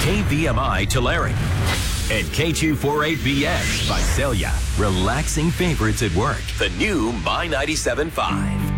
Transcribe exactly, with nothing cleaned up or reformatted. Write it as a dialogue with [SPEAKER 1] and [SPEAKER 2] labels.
[SPEAKER 1] K V M I Tulare. And K two forty-eight B X Visalia. Relaxing favorites at work. The new My ninety-seven point five.